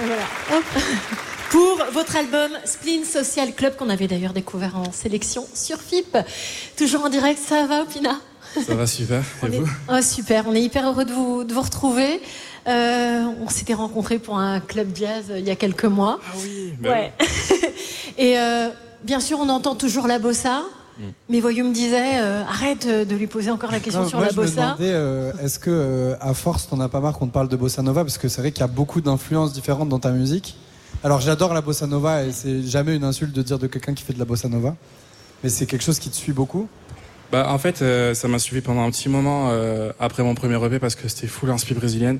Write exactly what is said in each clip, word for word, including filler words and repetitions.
Voilà. Hop. Pour votre album Spleen Social Club, qu'on avait d'ailleurs découvert en sélection sur F I P. Toujours en direct, ça va, Opina ? Ça va super, et on vous est... oh, Super, on est hyper heureux de vous, de vous retrouver. Euh, on s'était rencontrés pour un club jazz euh, il y a quelques mois. Ah oui, bah ouais. Oui. Et euh, bien sûr, on entend toujours la bossa. Mm. Mais Voyou me disait, euh, arrête de lui poser encore la question non, sur moi, la je bossa. Me demandais, euh, est-ce que, euh, à force, t'en as pas marre qu'on te parle de bossa nova ? Parce que c'est vrai qu'il y a beaucoup d'influences différentes dans ta musique. Alors, j'adore la bossa nova et c'est jamais une insulte de dire de quelqu'un qui fait de la bossa nova. Mais c'est quelque chose qui te suit beaucoup ? Bah, en fait, euh, ça m'a suivi pendant un petit moment euh, après mon premier E P parce que c'était full inspi brésilienne.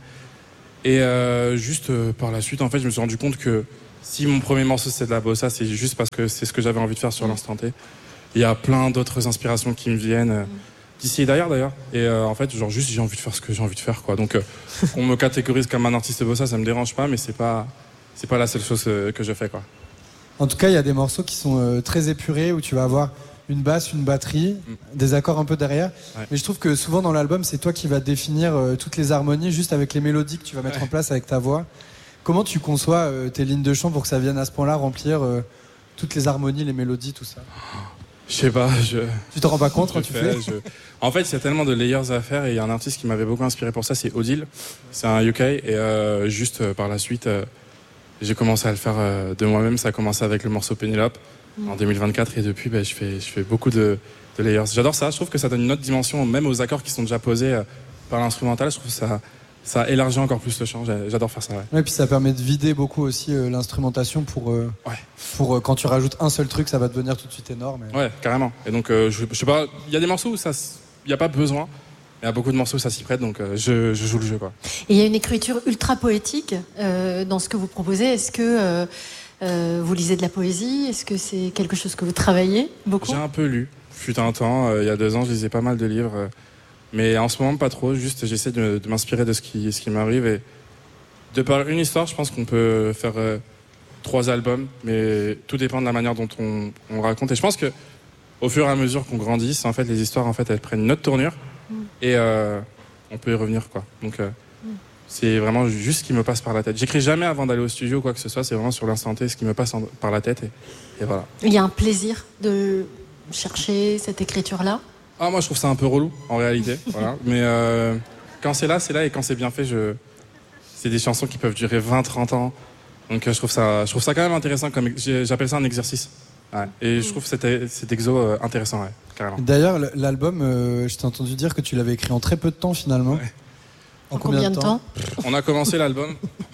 Et euh, juste euh, par la suite, en fait, je me suis rendu compte que si mon premier morceau c'est de la bossa, c'est juste parce que c'est ce que j'avais envie de faire sur l'instant T. Il y a plein d'autres inspirations qui me viennent euh, d'ici et d'ailleurs d'ailleurs. Et euh, en fait, genre juste j'ai envie de faire ce que j'ai envie de faire, quoi. Donc, euh, on me catégorise comme un artiste bossa, ça me dérange pas, mais c'est pas c'est pas la seule chose euh, que je fais, quoi. En tout cas, il y a des morceaux qui sont euh, très épurés où tu vas avoir une basse, une batterie, mm. des accords un peu derrière. Ouais. Mais je trouve que souvent dans l'album, c'est toi qui vas définir euh, toutes les harmonies juste avec les mélodies que tu vas mettre ouais. en place avec ta voix. Comment tu conçois euh, tes lignes de chant pour que ça vienne à ce point-là remplir euh, toutes les harmonies, les mélodies, tout ça ? Je sais pas. Je... Tu te rends pas compte quand tu fais, fais je... En fait, il y a tellement de layers à faire et il y a un artiste qui m'avait beaucoup inspiré pour ça, c'est Odile. C'est un U K et euh, juste euh, par la suite, euh, j'ai commencé à le faire euh, de moi-même. Ça a commencé avec le morceau Pénélope mmh. en deux mille vingt-quatre et depuis, bah, je fais, je fais beaucoup de, de layers. J'adore ça. Je trouve que ça donne une autre dimension, même aux accords qui sont déjà posés euh, par l'instrumental. Je trouve que ça, ça élargit encore plus le chant. J'adore faire ça. Ouais. Ouais, puis ça permet de vider beaucoup aussi euh, l'instrumentation pour, euh, ouais. pour euh, quand tu rajoutes un seul truc, ça va devenir tout de suite énorme. Et... Ouais, carrément. Et donc, euh, je, je sais pas, il y a des morceaux où ça, il y a pas besoin. Il y a beaucoup de morceaux où ça s'y prête, donc euh, je, je joue le jeu, quoi. Et il y a une écriture ultra poétique euh, dans ce que vous proposez. Est-ce que euh, euh, vous lisez de la poésie ? Est-ce que c'est quelque chose que vous travaillez beaucoup ? J'ai un peu lu. Fut un temps, euh, il y a deux ans, je lisais pas mal de livres. Euh, mais en ce moment, pas trop. Juste, j'essaie de, de m'inspirer de ce qui, ce qui m'arrive. Et de par une histoire, je pense qu'on peut faire euh, trois albums. Mais tout dépend de la manière dont on, on raconte. Et je pense que au fur et à mesure qu'on grandisse, en fait, les histoires, en fait, elles prennent une autre tournure. Mm. Et euh, on peut y revenir, quoi. Donc, euh, mm. c'est vraiment juste ce qui me passe par la tête. J'écris jamais avant d'aller au studio ou quoi que ce soit. C'est vraiment sur l'instant T ce qui me passe en, par la tête. Et, et voilà. Il y a un plaisir de chercher cette écriture-là ? Ah, moi, je trouve ça un peu relou, en réalité. Voilà. Mais euh, quand c'est là, c'est là. Et quand c'est bien fait, je... c'est des chansons qui peuvent durer vingt à trente ans. Donc, euh, je, trouve ça... je trouve ça quand même intéressant. Comme... J'appelle ça un exercice. Ouais. Et je trouve cet, cet exo euh, intéressant, ouais, carrément. D'ailleurs, l'album, euh, je t'ai entendu dire que tu l'avais écrit en très peu de temps, finalement. Ouais. En, en combien, combien de temps, temps On a commencé l'album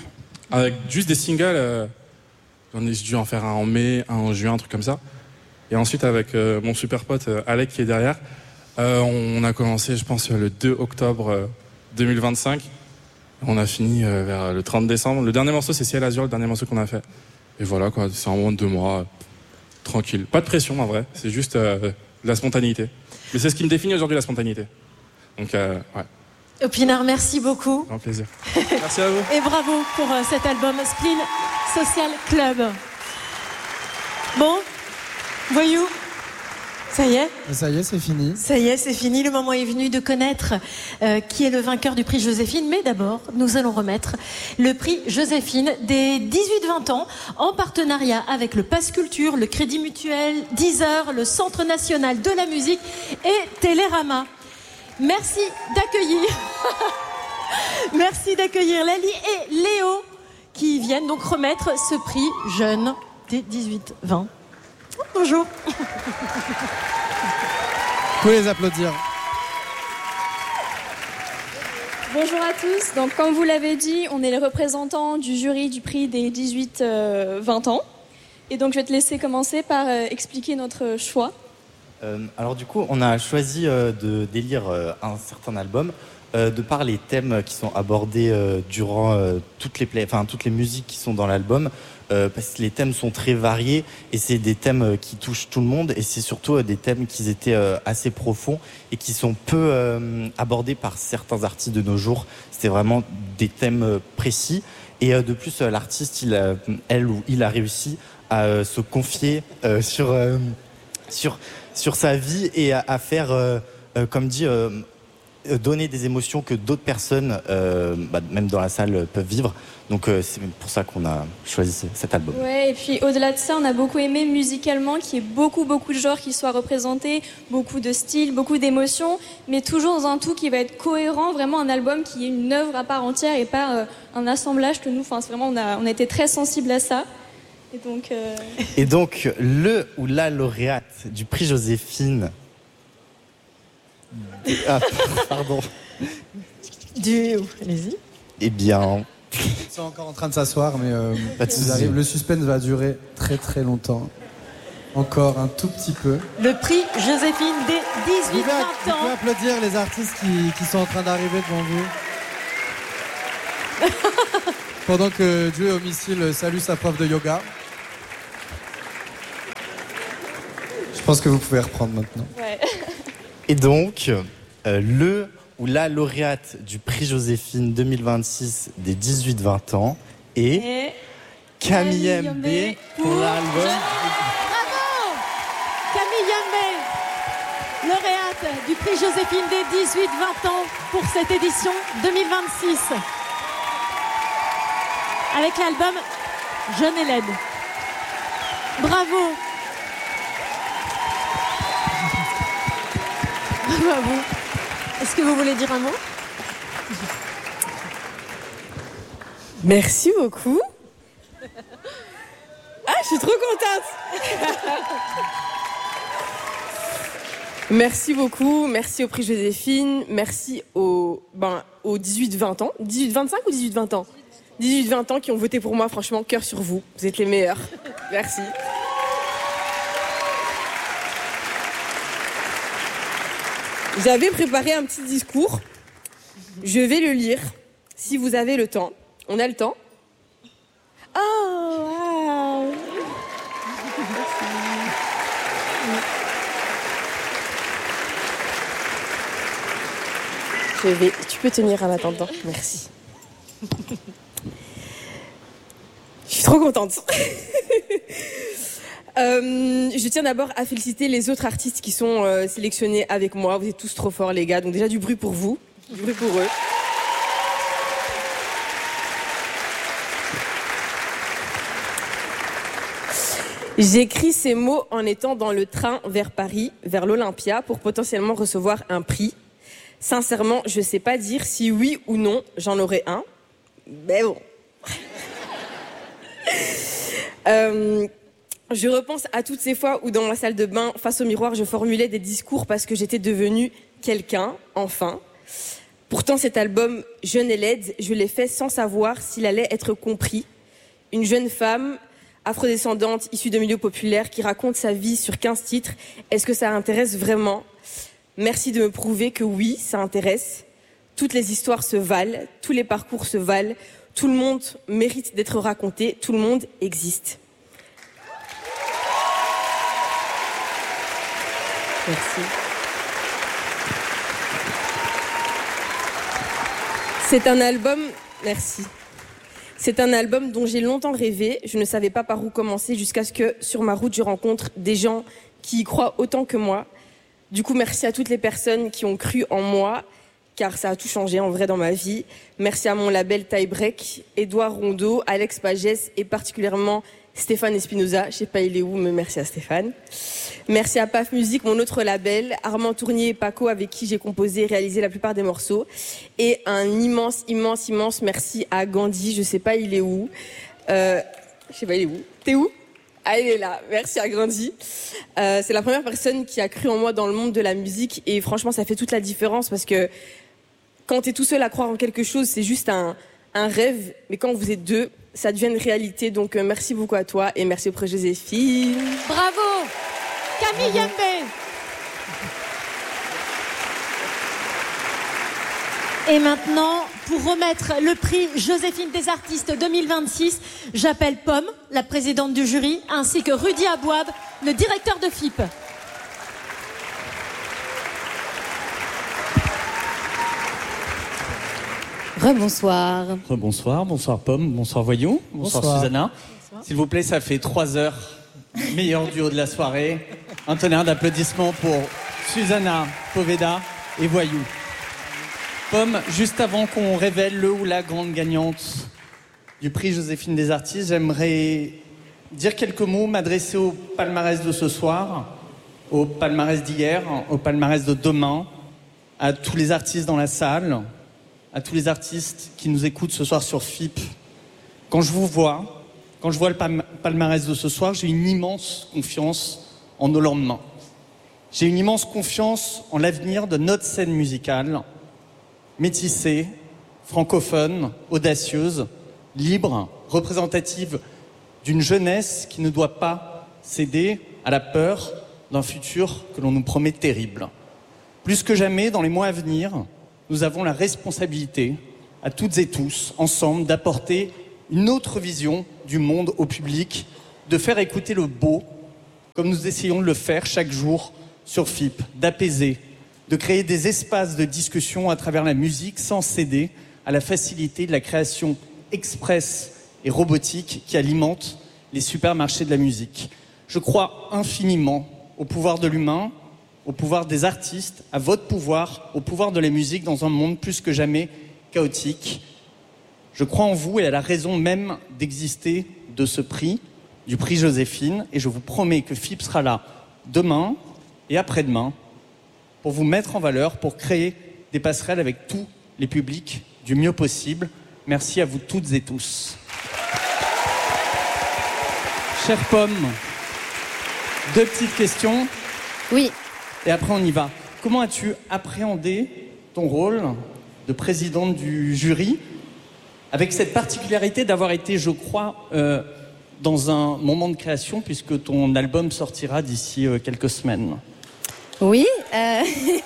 avec juste des singles. Euh... J'en ai dû en faire un en mai, un en juin, un truc comme ça. Et ensuite, avec euh, mon super pote euh, Alec qui est derrière, Euh, on a commencé, je pense, le deux octobre deux mille vingt-cinq. On a fini euh, vers le trente décembre. Le dernier morceau, c'est Ciel Azur, le dernier morceau qu'on a fait. Et voilà, quoi, c'est en moins de deux mois, euh, tranquille. Pas de pression, en vrai. C'est juste euh, de la spontanéité. Mais c'est ce qui me définit aujourd'hui, la spontanéité. Donc, euh, ouais. Opinard, merci beaucoup. Grand plaisir. Merci à vous. Et bravo pour euh, cet album Spleen Social Club. Bon, Voyou. Ça y est ? Ça y est, c'est fini. Ça y est, c'est fini. Le moment est venu de connaître euh, qui est le vainqueur du prix Joséphine. Mais d'abord, nous allons remettre le prix Joséphine des dix-huit vingt ans en partenariat avec le Pass Culture, le Crédit Mutuel, Deezer, le Centre National de la Musique et Télérama. Merci d'accueillir... Merci d'accueillir Lali et Léo qui viennent donc remettre ce prix jeune des dix-huit vingt. Bonjour. Vous pouvez les applaudir. Bonjour à tous. Donc, comme vous l'avez dit, on est les représentants du jury du prix des dix-huit vingt ans. Et donc, je vais te laisser commencer par euh, expliquer notre choix. Euh, alors, du coup, on a choisi euh, de d'élire euh, un certain album euh, de par les thèmes qui sont abordés euh, durant euh, toutes les play- enfin, toutes les musiques qui sont dans l'album. Euh, parce que les thèmes sont très variés et c'est des thèmes euh, qui touchent tout le monde et c'est surtout euh, des thèmes qui étaient euh, assez profonds et qui sont peu euh, abordés par certains artistes de nos jours. C'était vraiment des thèmes euh, précis et euh, de plus euh, l'artiste, il a, elle ou il a réussi à euh, se confier euh, sur, euh, sur, sur sa vie et à, à faire, euh, euh, comme dit, euh, donner des émotions que d'autres personnes, euh, bah, même dans la salle, peuvent vivre. Donc euh, c'est pour ça qu'on a choisi cet album. Ouais, et puis au-delà de ça, on a beaucoup aimé musicalement qu'il y ait beaucoup, beaucoup de genres qui soient représentés, beaucoup de styles, beaucoup d'émotions, mais toujours dans un tout qui va être cohérent, vraiment un album qui est une œuvre à part entière et pas euh, un assemblage que nous, enfin, c'est vraiment, on a, on a été très sensibles à ça. Et donc, euh... et donc, le ou la lauréate du prix Joséphine. Ah, pardon. Du. Allez-y. Eh bien. Ils sont encore en train de s'asseoir, mais euh, Pas de soucis. arrive. Le suspense va durer très très longtemps. Encore un tout petit peu. Le prix Joséphine des Vous dix-huit pouvez, vingt vous pouvez ans. applaudir les artistes qui, qui sont en train d'arriver devant vous. Pendant que Dieu au missile salue sa prof de yoga. Je pense que vous pouvez reprendre maintenant. ouais. Et donc, euh, le ou la lauréate du prix Joséphine deux mille vingt-six des dix-huit vingt ans est Et Camille Camille M B Yambé pour pour l'album. Bravo Camille Yambé, lauréate du prix Joséphine des dix-huit vingt ans pour cette édition deux mille vingt-six. Avec l'album Jeune et laide. Bravo. Bravo à vous. Est-ce que vous voulez dire un mot? Merci beaucoup. Ah, je suis trop contente. Merci beaucoup. Merci au prix Joséphine. Merci aux, ben, aux dix-huit vingt ans. dix-huit vingt-cinq ou dix-huit vingt ans? dix-huit vingt ans qui ont voté pour moi. Franchement, cœur sur vous. Vous êtes les meilleurs. Merci. J'avais préparé un petit discours. Je vais le lire, si vous avez le temps. On a le temps? Oh, wow. Je vais... Tu peux tenir en attendant. Merci. Je suis trop contente. Euh, je tiens d'abord à féliciter les autres artistes qui sont euh, sélectionnés avec moi. Vous êtes tous trop forts, les gars. Donc déjà du bruit pour vous, du bruit pour eux. J'écris ces mots en étant dans le train vers Paris, vers l'Olympia, pour potentiellement recevoir un prix. Sincèrement, je sais pas dire si oui ou non j'en aurai un. Mais bon. euh... Je repense à toutes ces fois où dans ma salle de bain, face au miroir, je formulais des discours parce que j'étais devenue quelqu'un, enfin. Pourtant, cet album, Jeune et laide, je l'ai fait sans savoir s'il allait être compris. Une jeune femme, afrodescendante, issue de milieux populaires, qui raconte sa vie sur quinze titres. Est-ce que ça intéresse vraiment? Merci de me prouver que oui, ça intéresse. Toutes les histoires se valent, tous les parcours se valent, tout le monde mérite d'être raconté, tout le monde existe. Merci. C'est un album... Merci. C'est un album dont j'ai longtemps rêvé. Je ne savais pas par où commencer jusqu'à ce que, sur ma route, je rencontre des gens qui y croient autant que moi. Du coup, merci à toutes les personnes qui ont cru en moi, car ça a tout changé en vrai dans ma vie. Merci à mon label Tie Break, Édouard Rondeau, Alex Pagès et particulièrement Stéphane Espinoza. Je sais pas il est où, mais merci à Stéphane. Merci à Paf Musique, mon autre label, Armand Tournier et Paco, avec qui j'ai composé et réalisé la plupart des morceaux. Et un immense, immense, immense merci à Gandhi. Je sais pas il est où. Euh, je sais pas il est où. T'es où? Ah, il est là. Merci à Gandhi. Euh, c'est la première personne qui a cru en moi dans le monde de la musique. Et franchement, ça fait toute la différence parce que quand t'es tout seul à croire en quelque chose, c'est juste un, un rêve. Mais quand vous êtes deux, ça devient une réalité. Donc, euh, merci beaucoup à toi et merci au prix Joséphine. Bravo Camille Yambé. Et maintenant, pour remettre le prix Joséphine des artistes deux mille vingt-six, j'appelle Pomme, la présidente du jury, ainsi que Rudy Abouab, le directeur de F I P. Rebonsoir. Rebonsoir, bonsoir Pomme, bonsoir Voyou, bonsoir, bonsoir. Susanna. S'il vous plaît, ça fait trois heures, meilleur duo de la soirée. Un tonnerre d'applaudissements pour Susanna, Poveda et Voyou. Pomme, juste avant qu'on révèle le ou la grande gagnante du prix Joséphine des artistes, j'aimerais dire quelques mots, m'adresser au palmarès de ce soir, au palmarès d'hier, au palmarès de demain, à tous les artistes dans la salle, à tous les artistes qui nous écoutent ce soir sur F I P. Quand je vous vois, quand je vois le palmarès de ce soir, j'ai une immense confiance en nos lendemains. J'ai une immense confiance en l'avenir de notre scène musicale, métissée, francophone, audacieuse, libre, représentative d'une jeunesse qui ne doit pas céder à la peur d'un futur que l'on nous promet terrible. Plus que jamais, dans les mois à venir, nous avons la responsabilité, à toutes et tous, ensemble, d'apporter une autre vision du monde au public, de faire écouter le beau, comme nous essayons de le faire chaque jour sur F I P, d'apaiser, de créer des espaces de discussion à travers la musique sans céder à la facilité de la création express et robotique qui alimente les supermarchés de la musique. Je crois infiniment au pouvoir de l'humain, au pouvoir des artistes, à votre pouvoir, au pouvoir de la musique dans un monde plus que jamais chaotique. Je crois en vous et à la raison même d'exister de ce prix, du prix Joséphine, et je vous promets que F I P sera là demain et après-demain pour vous mettre en valeur, pour créer des passerelles avec tous les publics du mieux possible. Merci à vous toutes et tous. Chère Pomme, deux petites questions. Oui. Et après, on y va. Comment as-tu appréhendé ton rôle de présidente du jury, avec cette particularité d'avoir été, je crois, euh, dans un moment de création, puisque ton album sortira d'ici euh, quelques semaines? Oui. Euh...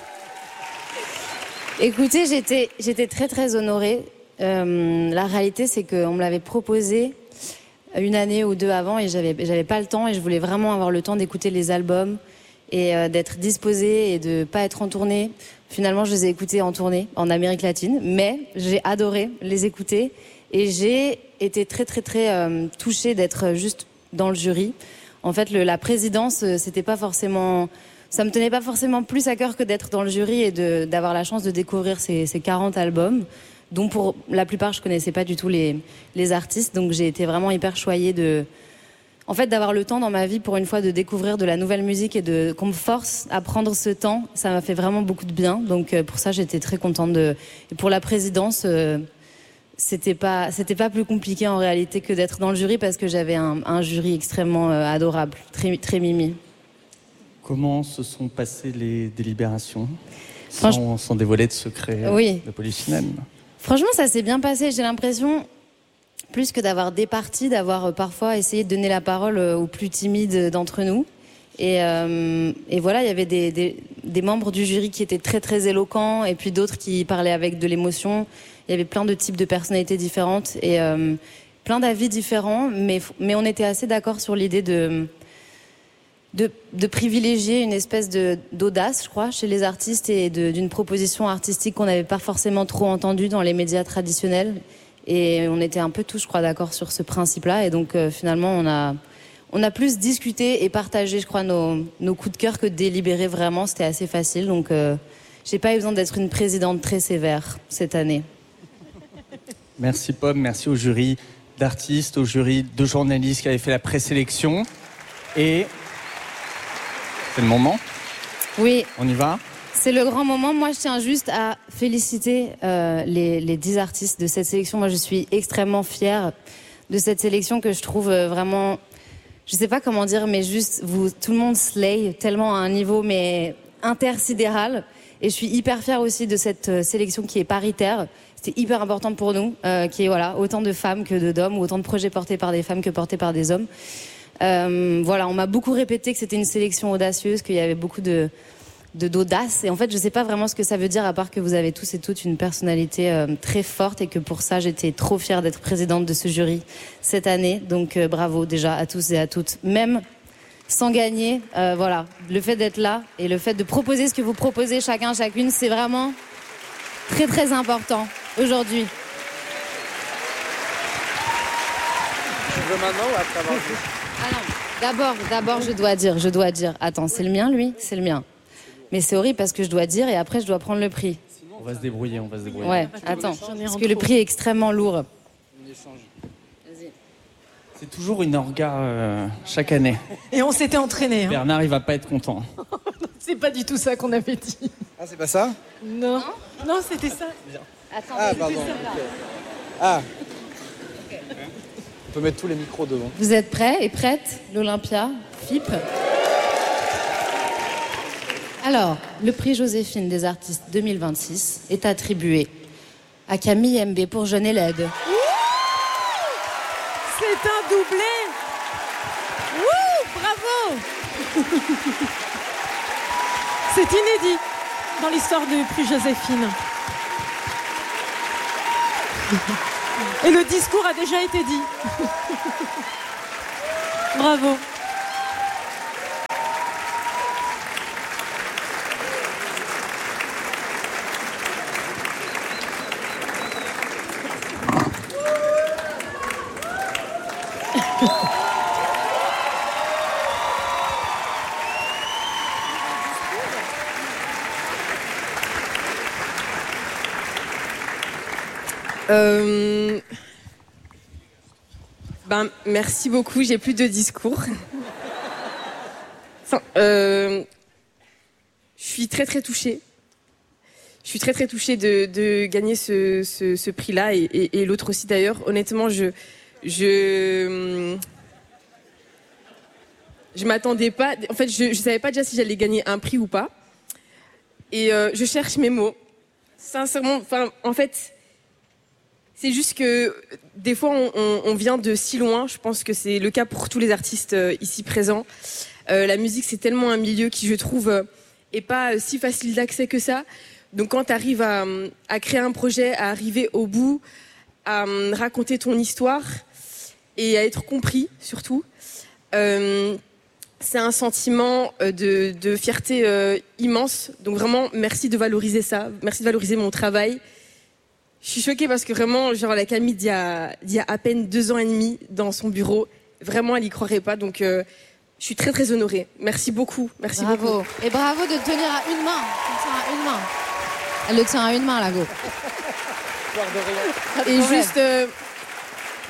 Écoutez, j'étais, j'étais très très honorée. Euh, la réalité, c'est qu'on me l'avait proposé une année ou deux avant et j'avais, j'avais pas le temps et je voulais vraiment avoir le temps d'écouter les albums et euh, d'être disposée et de pas être en tournée. Finalement, je les ai écoutés en tournée en Amérique latine, mais j'ai adoré les écouter et j'ai été très très très euh, touchée d'être juste dans le jury. En fait, le, la présidence, c'était pas forcément, ça me tenait pas forcément plus à cœur que d'être dans le jury et de, d'avoir la chance de découvrir ces, ces quarante albums, dont pour la plupart je connaissais pas du tout les, les artistes. Donc j'ai été vraiment hyper choyée de, en fait, d'avoir le temps dans ma vie pour une fois de découvrir de la nouvelle musique et de qu'on me force à prendre ce temps. Ça m'a fait vraiment beaucoup de bien. Donc euh, pour ça, j'étais très contente de. Et pour la présidence, euh, c'était pas c'était pas plus compliqué en réalité que d'être dans le jury parce que j'avais un, un jury extrêmement euh, adorable, très très mimi. Comment se sont passées les délibérations, Franch... sans, sans dévoiler de secrets oui. de Polychinelle? Franchement, ça s'est bien passé. J'ai l'impression, plus que d'avoir des partis, d'avoir euh, parfois essayé de donner la parole euh, aux plus timides d'entre nous. Et, euh, et voilà, il y avait des, des, des membres du jury qui étaient très très éloquents et puis d'autres qui parlaient avec de l'émotion. Il y avait plein de types de personnalités différentes et euh, plein d'avis différents, mais, mais on était assez d'accord sur l'idée de, de, de privilégier une espèce de, d'audace, je crois, chez les artistes et de, d'une proposition artistique qu'on n'avait pas forcément trop entendue dans les médias traditionnels. Et on était un peu tous, je crois, d'accord sur ce principe-là. Et donc, euh, finalement, on a, on a plus discuté et partagé, je crois, nos, nos coups de cœur que de délibérer vraiment. C'était assez facile. Donc, euh, j'ai pas eu besoin d'être une présidente très sévère cette année. Merci, Pomme. Merci au jury d'artistes, au jury de journalistes qui avaient fait la présélection. Et c'est le moment. Oui. On y va? C'est le grand moment. Moi, je tiens juste à féliciter euh, les, les dix artistes de cette sélection. Moi, je suis extrêmement fière de cette sélection que je trouve euh, vraiment... Je sais pas comment dire, mais juste, vous, tout le monde slay tellement à un niveau mais intersidéral. Et je suis hyper fière aussi de cette euh, sélection qui est paritaire. C'était hyper important pour nous, euh, qui est voilà, autant de femmes que de, d'hommes, ou autant de projets portés par des femmes que portés par des hommes. Euh, voilà, on m'a beaucoup répété que c'était une sélection audacieuse, qu'il y avait beaucoup de... De, d'audace, et en fait je sais pas vraiment ce que ça veut dire à part que vous avez tous et toutes une personnalité euh, très forte et que pour ça j'étais trop fière d'être présidente de ce jury cette année, donc euh, bravo déjà à tous et à toutes, même sans gagner, euh, voilà, le fait d'être là et le fait de proposer ce que vous proposez chacun, chacune, c'est vraiment très très important aujourd'hui. Tu veux maintenant ou après avoir dit ? Ah non, d'abord, d'abord je dois dire, je dois dire, attends, c'est le mien lui ? C'est le mien. Mais c'est horrible parce que je dois dire et après je dois prendre le prix. va se débrouiller, on va se débrouiller. Ouais, attends, parce que le prix est extrêmement lourd. C'est toujours une orga euh, chaque année. Et on s'était entraîné. Hein. Bernard, il va pas être content. C'est pas du tout ça qu'on avait dit. Ah, c'est pas ça? Non. Non, c'était ça. Attends, Ah, pardon. Okay. Ah. On peut mettre tous les micros devant. Vous êtes prêts et prêtes, l'Olympia, F I P? Alors, le prix Joséphine des artistes deux mille vingt-six est attribué à Camille M B pour Jeune et Laide. C'est un doublé. Wouh, bravo. C'est inédit dans l'histoire du prix Joséphine. Et le discours a déjà été dit. Bravo. Euh... Ben, merci beaucoup, j'ai plus de discours. Enfin, euh... Je suis très très touchée. Je suis très très touchée de, de gagner ce, ce, ce prix-là et, et, et l'autre aussi d'ailleurs. Honnêtement, je... Je... Je m'attendais pas... En fait, je, je savais pas déjà si j'allais gagner un prix ou pas. Et euh, je cherche mes mots. Sincèrement, enfin, en fait... C'est juste que des fois, on, on, on vient de si loin. Je pense que c'est le cas pour tous les artistes euh, ici présents. Euh, la musique, c'est tellement un milieu qui, je trouve, euh, est pas euh, si facile d'accès que ça. Donc, quand tu arrives à, à créer un projet, à arriver au bout, à euh, raconter ton histoire et à être compris, surtout, euh, c'est un sentiment de, de fierté euh, immense. Donc, vraiment, merci de valoriser ça. Merci de valoriser mon travail. Je suis choquée parce que vraiment, genre, la Camille d'il y a, d'il y a à peine deux ans et demi dans son bureau, vraiment, elle y croirait pas. Donc, euh, je suis très, très honorée. Merci beaucoup. Merci bravo. beaucoup. Et bravo de tenir à une main. Tu tiens à une main. Elle le tient à une main, la go. Et juste, euh,